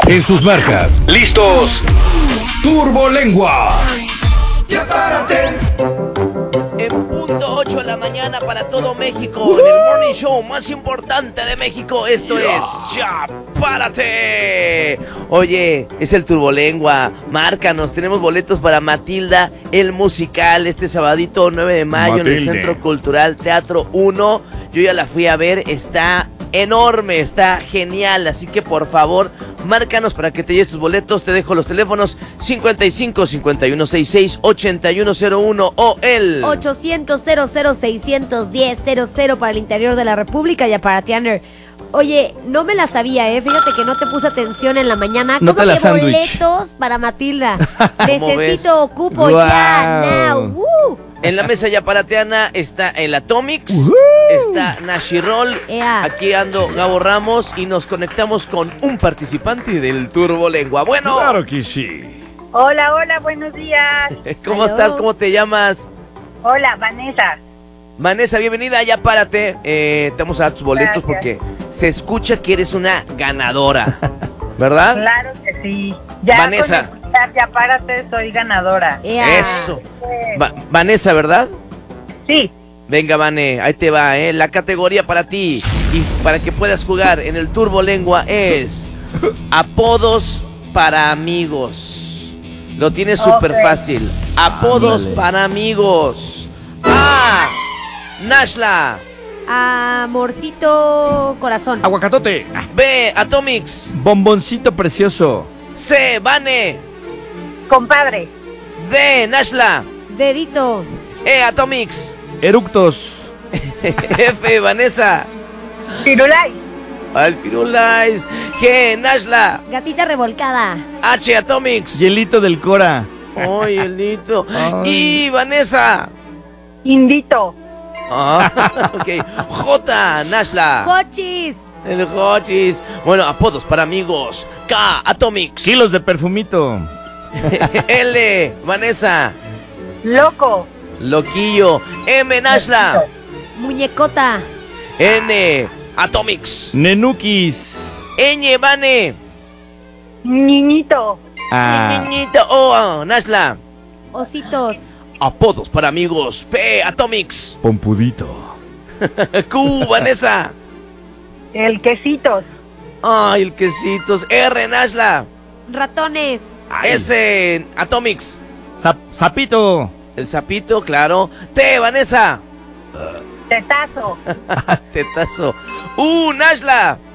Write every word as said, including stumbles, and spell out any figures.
En sus marcas. ¿Listos? ¡Turbolengua! ¡Ya párate! En punto ocho de la mañana para todo México, en el morning show más importante de México, esto Yeah. es ¡Ya párate! Oye, es el Turbolengua, márcanos, tenemos boletos para Matilda, el musical, este sabadito nueve de mayo en el Matilde. Centro Cultural Teatro uno. Yo ya la fui a ver, está enorme, está genial, así que por favor, márcanos para que te lleves tus boletos. Te dejo los teléfonos cincuenta y cinco, cincuenta y uno sesenta y seis, ochenta y uno cero uno o el ochocientos, cero cero, seiscientos diez, cero cero para el interior de la República, ya para Tianer. Oye, no me la sabía, ¿eh? Fíjate que no te puse atención en la mañana. No ¿Cómo te la que sándwich. boletos para Matilda? ves? Necesito, ocupo Guau. ya, now. ¡Uh! En la mesa ya parateana está el Atomics, está Nashirol, Ea. aquí ando Gabo Ramos y nos conectamos con un participante del Turbolengua. Bueno, Claro que sí. Hola, hola, buenos días. ¿cómo Aló. estás? ¿Cómo te llamas? Hola, Vanessa. Vanessa, bienvenida, ya párate. Eh, te vamos a dar tus boletos Gracias. porque se escucha que eres una ganadora, ¿verdad? Claro que sí. Ya Vanessa. con escuchar, ya párate, soy ganadora. Ea. Eso. Va- Vanessa, ¿verdad? Sí, Venga, Vane, ahí te va, ¿eh? La categoría para ti y para que puedas jugar en el Turbolengua es apodos para amigos. Lo tienes súper Ok. fácil. Apodos Ándale. para amigos. A. Nashla. Amorcito corazón. Aguacatote. Ah, B. Atomics. Bomboncito precioso. C. Vane. compadre. D. Nashla. Dedito. E. Atomics. Eructos. F. Vanessa. Pirulay. Alfirulais. G. Nashla. Gatita revolcada. H. Atomics. Hielito del Cora. Ay, Elito. Ay. Y Vanessa. Indito. Ah, ok. J. Nashla. Cochis. El Hochis. Bueno, apodos para amigos. K. Atomics. Kilos de perfumito. L. Vanessa. Loco. Loquillo. M. Nashla. Muñecota. N. Atomics. Nenukis. Ñ. Vane. Niñito. Ah, Niñito. O. Nashla. Ositos. Apodos para amigos. P. Atomics. pompudito. Q. Vanessa. El quesitos. Ay, el quesitos. R. Nashla. Ratones. S. Atomics. Zap- Zapito. El sapito, claro. T. Vanessa. Tetazo. Tetazo. U. Nashla.